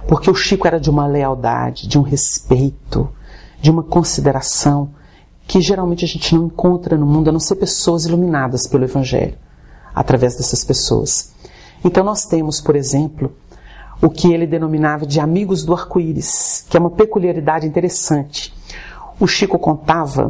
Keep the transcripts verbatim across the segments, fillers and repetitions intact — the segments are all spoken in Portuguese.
porque o Chico era de uma lealdade, de um respeito, de uma consideração que geralmente a gente não encontra no mundo, a não ser pessoas iluminadas pelo Evangelho, através dessas pessoas. Então nós temos, por exemplo, o que ele denominava de amigos do arco-íris, que é uma peculiaridade interessante. O Chico contava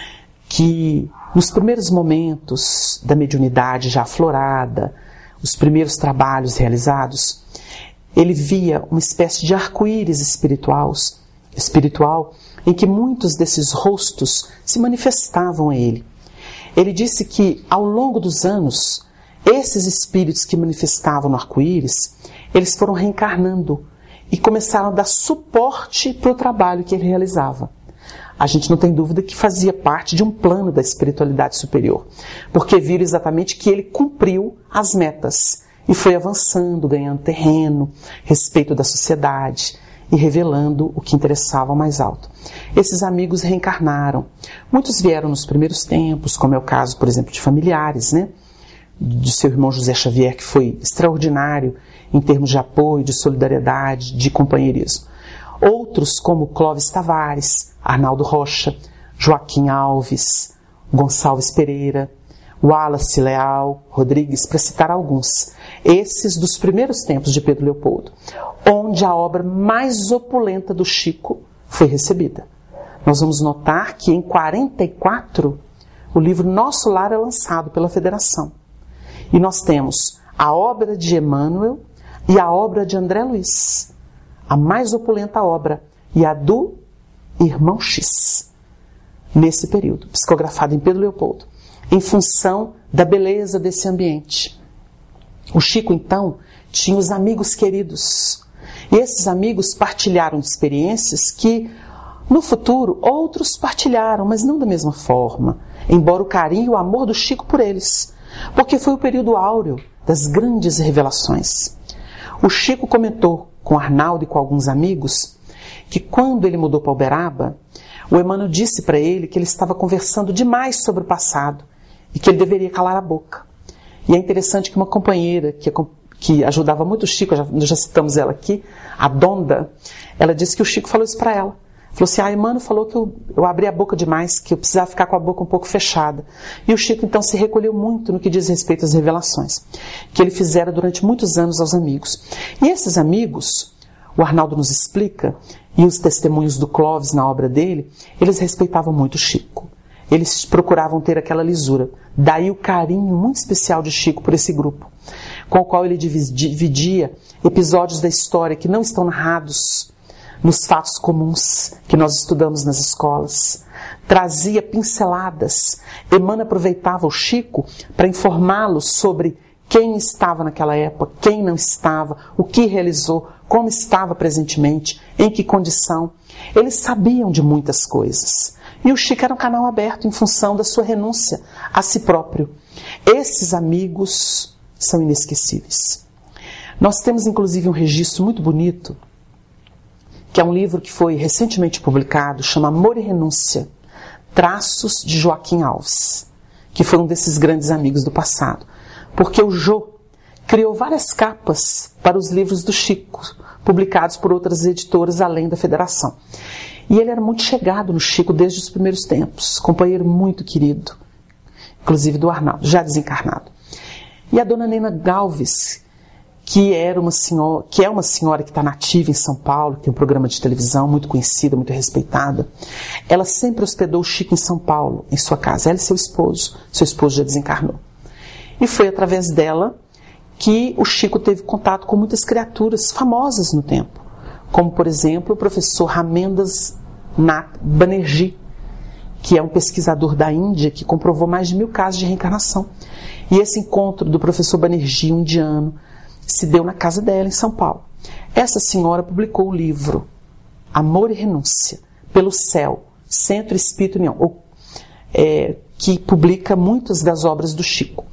que nos primeiros momentos da mediunidade já aflorada, os primeiros trabalhos realizados, ele via uma espécie de arco-íris espiritual, espiritual em que muitos desses rostos se manifestavam a ele. Ele disse que, ao longo dos anos, esses espíritos que manifestavam no arco-íris, eles foram reencarnando e começaram a dar suporte para o trabalho que ele realizava. A gente não tem dúvida que fazia parte de um plano da espiritualidade superior, porque viram exatamente que ele cumpriu as metas e foi avançando, ganhando terreno, respeito da sociedade e revelando o que interessava ao mais alto. Esses amigos reencarnaram. Muitos vieram nos primeiros tempos, como é o caso, por exemplo, de familiares, né? De seu irmão José Xavier, que foi extraordinário em termos de apoio, de solidariedade, de companheirismo. Outros, como Clóvis Tavares, Arnaldo Rocha, Joaquim Alves, Gonçalves Pereira, Wallace Leal, Rodrigues, para citar alguns. Esses dos primeiros tempos de Pedro Leopoldo, onde a obra mais opulenta do Chico foi recebida. Nós vamos notar que em quarenta e quatro o livro Nosso Lar é lançado pela Federação. E nós temos a obra de Emmanuel e a obra de André Luiz, a mais opulenta obra, e a do Irmão X, nesse período, psicografada em Pedro Leopoldo, em função da beleza desse ambiente. O Chico, então, tinha os amigos queridos, e esses amigos partilharam de experiências que, no futuro, outros partilharam, mas não da mesma forma, embora o carinho e o amor do Chico por eles, porque foi o período áureo das grandes revelações. O Chico comentou com Arnaldo e com alguns amigos que quando ele mudou para Uberaba, o Emmanuel disse para ele que ele estava conversando demais sobre o passado e que ele deveria calar a boca. E é interessante que uma companheira que, que ajudava muito o Chico, já, já citamos ela aqui, a Donda, ela disse que o Chico falou isso para ela. Falou assim, ah, Emmanuel falou que eu, eu abri a boca demais, que eu precisava ficar com a boca um pouco fechada. E o Chico então se recolheu muito no que diz respeito às revelações, que ele fizera durante muitos anos aos amigos. E esses amigos, o Arnaldo nos explica, e os testemunhos do Clóvis na obra dele, eles respeitavam muito o Chico. Eles procuravam ter aquela lisura. Daí o carinho muito especial de Chico por esse grupo, com o qual ele dividia episódios da história que não estão narrados nos fatos comuns que nós estudamos nas escolas. Trazia pinceladas. Emmanuel aproveitava o Chico para informá-los sobre quem estava naquela época, quem não estava, o que realizou, como estava presentemente, em que condição. Eles sabiam de muitas coisas. E o Chico era um canal aberto em função da sua renúncia a si próprio. Esses amigos são inesquecíveis. Nós temos inclusive um registro muito bonito, que é um livro que foi recentemente publicado, chama Amor e Renúncia, Traços de Joaquim Alves, que foi um desses grandes amigos do passado. Porque o Jô criou várias capas para os livros do Chico, publicados por outras editoras além da Federação. E ele era muito chegado no Chico desde os primeiros tempos, companheiro muito querido, inclusive do Arnaldo, já desencarnado. E a dona Nena Galves, que, era uma senhora, que é uma senhora que está nativa em São Paulo, que tem um programa de televisão muito conhecida, muito respeitada, ela sempre hospedou o Chico em São Paulo, em sua casa. Ela e seu esposo, seu esposo já desencarnou. E foi através dela que o Chico teve contato com muitas criaturas famosas no tempo, como, por exemplo, o professor Ramendas Nath Banerjee, que é um pesquisador da Índia que comprovou mais de mil casos de reencarnação. E esse encontro do professor Banerjee, um indiano, se deu na casa dela, em São Paulo. Essa senhora publicou o livro Amor e Renúncia, pelo Céu, Centro Espírita União, ou, é, que publica muitas das obras do Chico.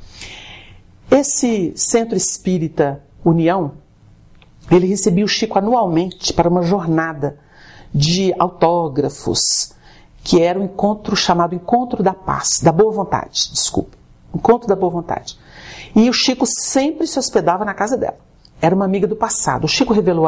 Esse Centro Espírita União, ele recebia o Chico anualmente para uma jornada de autógrafos, que era um encontro chamado Encontro da Paz, da Boa Vontade, desculpe, Encontro da Boa Vontade. E o Chico sempre se hospedava na casa dela. Era uma amiga do passado. O Chico revelou